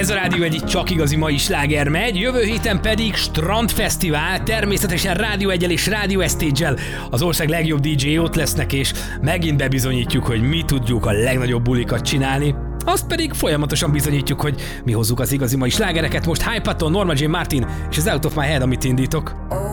Ez a Rádió egy csak igazi mai sláger megy, jövő héten pedig Strandfesztivál, természetesen Rádió 1-el és Rádió Stage-el az ország legjobb DJ-i ott lesznek, és megint bebizonyítjuk, hogy mi tudjuk a legnagyobb bulikat csinálni. Azt pedig folyamatosan bizonyítjuk, hogy mi hozzuk az igazi mai slágereket. Most Hypaton, Norma Jean Martin és az Out of My Head, amit indítok.